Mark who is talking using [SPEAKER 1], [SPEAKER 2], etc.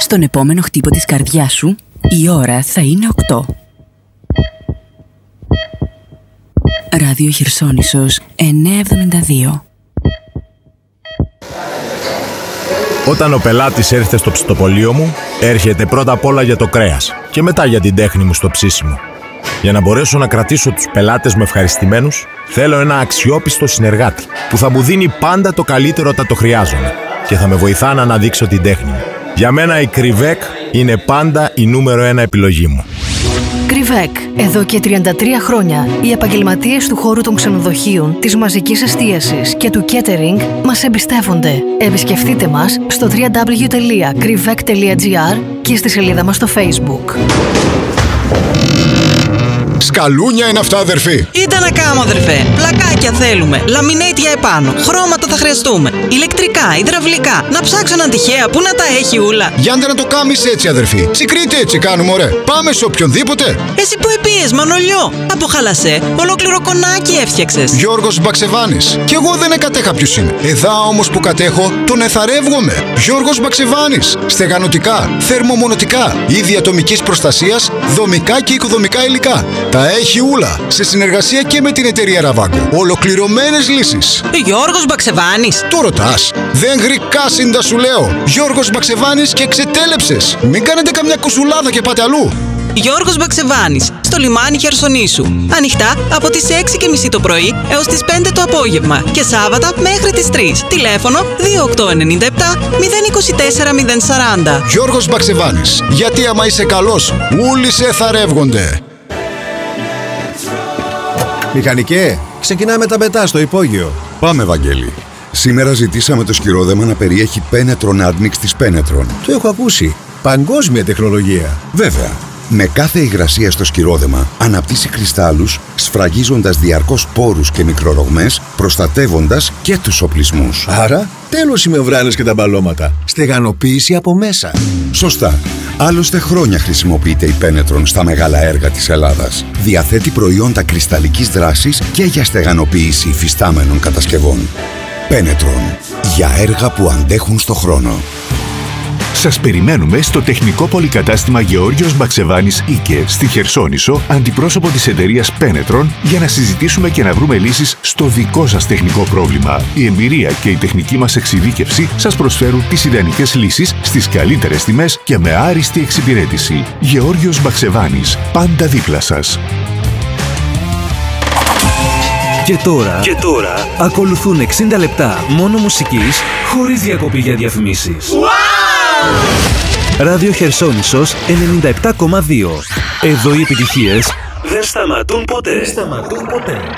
[SPEAKER 1] Στον επόμενο χτύπο της καρδιάς σου, η ώρα θα είναι 8. Ράδιο Χερσόνησος 972.
[SPEAKER 2] Όταν ο πελάτης έρχεται στο ψητοπωλείο μου, έρχεται πρώτα απ' όλα για το κρέας και μετά για την τέχνη μου στο ψήσιμο. Για να μπορέσω να κρατήσω τους πελάτες μου ευχαριστημένους, θέλω ένα αξιόπιστο συνεργάτη που θα μου δίνει πάντα το καλύτερο όταν το χρειάζομαι και θα με βοηθά να αναδείξω την τέχνη μου. Για μένα η Κρυβέκ είναι πάντα η νούμερο 1 επιλογή μου.
[SPEAKER 3] Κρυβέκ. Εδώ και 33 χρόνια οι επαγγελματίες του χώρου των ξενοδοχείων, της μαζικής εστίασης και του catering μας εμπιστεύονται. Επισκεφτείτε μας στο www.krivek.gr και στη σελίδα μας στο Facebook.
[SPEAKER 4] Σκαλούνια είναι αυτά, αδερφή.
[SPEAKER 5] Ήταν να κάνω, αδερφέ. Πλακάκια θέλουμε. Λαμινέιτια επάνω. Χρώματα θα χρειαστούμε. Ηλεκτρικά, υδραυλικά. Να ψάξω έναν τυχαία που να τα έχει ούλα.
[SPEAKER 4] Γιάντε να το κάμεις έτσι, αδερφή. Τσικρίτε έτσι κάνουμε, ωραία. Πάμε σε οποιονδήποτε.
[SPEAKER 5] Εσύ που επίες, Μανολιό. Από χαλασέ, ολόκληρο κονάκι έφτιαξες.
[SPEAKER 4] Γιώργος Μπαξεβάνης. Κι εγώ δεν εκατέχα ποιος είναι. Εδά όμως που κατέχω, τον εθαρεύγομαι. Γιώργος Μπαξεβάνης. Στεγανοτικά, θερμομονωτικά, είδη ατομικής προστασίας, δομικά και οικοδομικά υλικά. Τα έχει ούλα. Σε συνεργασία και με την εταιρεία Ραβάγκο. Ολοκληρωμένες λύσεις.
[SPEAKER 5] Γιώργος Μπαξεβάνης.
[SPEAKER 4] Το ρωτάς. Δεν γρικάσιντα σου λέω. Γιώργος Μπαξεβάνης και ξετέλεψες. Μην κάνετε καμιά κουσουλάδα και πάτε αλλού.
[SPEAKER 5] Γιώργος Μπαξεβάνης, στο λιμάνι Χερσονήσου. Ανοιχτά από τις 6:30 το πρωί έως τις 5 το απόγευμα και Σάββατα μέχρι τις 3. Τηλέφωνο 2897 024 040.
[SPEAKER 4] Γιώργος Μπαξεβάνης. Γιατί άμα είσαι καλός, όλοι σε θαρεύγονται.
[SPEAKER 6] Μηχανικέ, ξεκινάμε τα πετά στο υπόγειο.
[SPEAKER 7] Πάμε, Βαγγέλη. Σήμερα ζητήσαμε το σκυρόδεμα να περιέχει Penetron Admix της Penetron.
[SPEAKER 6] Το έχω ακούσει. Παγκόσμια τεχνολογία.
[SPEAKER 7] Βέβαια. Με κάθε υγρασία στο σκυρόδεμα αναπτύσσει κρυστάλλους, σφραγίζοντας διαρκώς πόρους και μικρορογμές, προστατεύοντας και τους οπλισμούς.
[SPEAKER 6] Άρα, τέλος οι μεμβράνες και τα μπαλώματα. Στεγανοποίηση από μέσα.
[SPEAKER 7] Σωστά. Άλλωστε χρόνια χρησιμοποιείται η Penetron στα μεγάλα έργα της Ελλάδας. Διαθέτει προϊόντα κρυσταλλικής δράσης και για στεγανοποίηση υφιστάμενων κατασκευών. Penetron. Για έργα που αντέχουν στο χρόνο.
[SPEAKER 8] Σας περιμένουμε στο τεχνικό πολυκατάστημα Γεώργιος Μπαξεβάνης Ίκε στη Χερσόνησο, αντιπρόσωπο της εταιρείας Penetron, για να συζητήσουμε και να βρούμε λύσεις στο δικό σας τεχνικό πρόβλημα. Η εμπειρία και η τεχνική μας εξειδίκευση σας προσφέρουν τις ιδανικές λύσεις στις καλύτερες τιμές και με άριστη εξυπηρέτηση. Γεώργιος Μπαξεβάνης, πάντα δίπλα σας.
[SPEAKER 9] Και τώρα ακολουθούν 60 λεπτά μόνο μουσικής, χωρίς διακοπή για διαφημίσεις. Ράδιο Χερσόνησος 97,2. Εδώ οι επιτυχίες δεν σταματούν ποτέ.